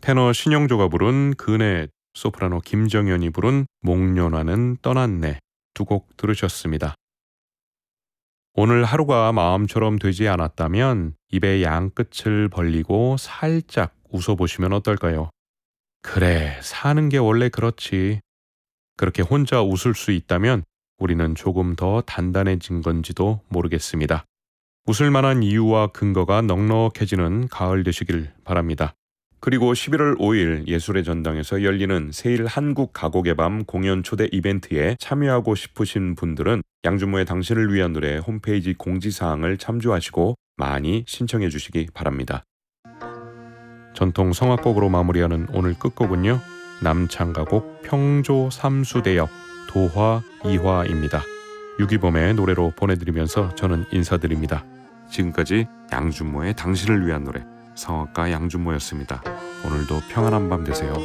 테너 신영조가 부른 그네, 소프라노 김정연이 부른 목련화는 떠났네 두 곡 들으셨습니다. 오늘 하루가 마음처럼 되지 않았다면 입의 양끝을 벌리고 살짝 웃어보시면 어떨까요? 그래, 사는 게 원래 그렇지. 그렇게 혼자 웃을 수 있다면 우리는 조금 더 단단해진 건지도 모르겠습니다. 웃을 만한 이유와 근거가 넉넉해지는 가을 되시길 바랍니다. 그리고 11월 5일 예술의 전당에서 열리는 세일 한국 가곡의 밤 공연 초대 이벤트에 참여하고 싶으신 분들은 양준모의 당신을 위한 노래 홈페이지 공지사항을 참조하시고 많이 신청해 주시기 바랍니다. 전통 성악곡으로 마무리하는 오늘 끝곡은요. 남창가곡 평조 삼수대역 도화 이화입니다. 유기범의 노래로 보내드리면서 저는 인사드립니다. 지금까지 양준모의 당신을 위한 노래 성악가 양준모였습니다. 오늘도 평안한 밤 되세요.